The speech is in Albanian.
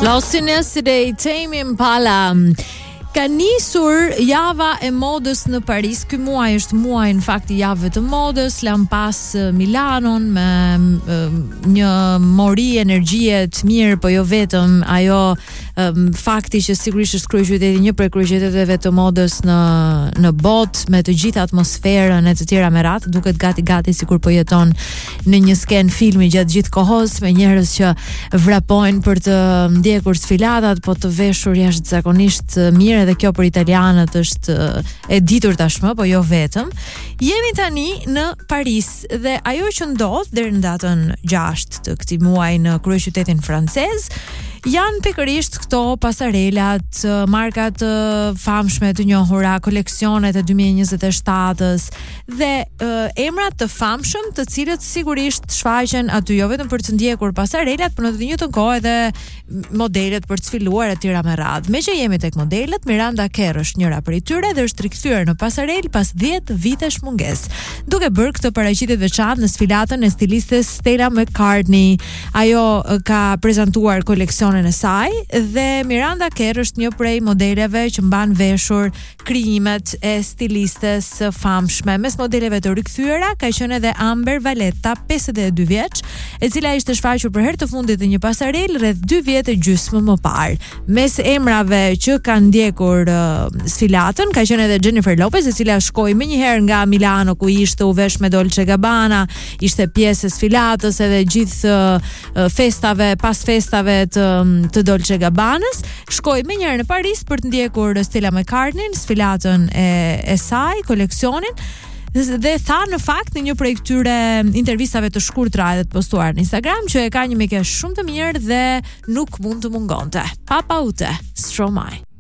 Losin Yesterday, Tame Impala. Ka nisur java e modës në Paris. Ky muaj është muaj në fakt i javëve të modës. Lam pas Milanon me një mori energjie të mirë, po jo vetëm ajo fakti që sigurisht është kryeqyteti, një prej kryeqyteteve të modës në botë, me të gjithë atmosferën e të tjera me radhë, duket gati sikur po jeton në një sken filmi gjatë gjithë kohës, me njerëz që vrapojnë për të ndjekur sfilatat, po të veshur jashtëzakonisht mirë. Edhe kjo për italianët është e ditur tashmë, po jo vetëm. Jemi tani në Paris dhe ajo që ndodh deri në datën 6 të këtij muaji në kryeqytetin francez janë pikërisht këto pasarelat, markat famshme të njohura, koleksionet e 2027-s dhe emrat të famshëm të cilët sigurisht shfaqen aty jo vetëm për të ndjekur pasarelat, por në të njëjtën kohë edhe modelet për të sfiluar e tjera me radhë. Me që jemi tek modelet, Miranda Kerr është njëra prej tyre dhe është rikthyer në pasarel pas 10 vitesh mungesë, duke bërë këtë paraqitje të veçantë në sfilatën e stilistes Stella McCartney. Ajo ka prezantuar koleksion e saj dhe Miranda Kerr është një prej modeleve që mban veshur krijimet e stilistes famshme. Mes modeleve të rikthyera ka qenë edhe Amber Valletta, 52 vjeç, e cila ishte shfaqur për herë të fundit në një pasarel rreth 2 vjet e gjysmë më parë. Mes emrave që kanë ndjekur sfilatën ka qenë edhe Jennifer Lopez, e cila shkoi më njëherë nga Milano ku ishte u vesh me Dolce Gabbana, ishte pjesë e sfilatës edhe gjithë festave, pas festave të Dolce Gabbanës, shkoi më njëherë në Paris për të ndjekur Stella McCartney në sfilatën e saj, koleksionin, dhe tha në fakt në një prej këtyre intervistave të shkurtra edhe të postuar në Instagram që e ka një mikë shumë të mirë dhe nuk mund të mungonte. Papa ute, Stromae.